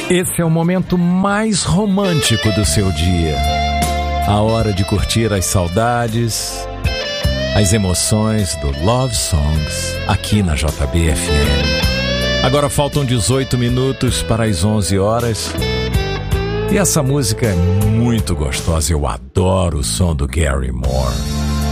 Esse é o momento mais romântico do seu dia. A hora de curtir as saudades, as emoções do Love Songs aqui na JB-FM. Agora faltam 18 minutos para as 11 horas. E essa música é muito gostosa. Eu adoro o som do Gary Moore.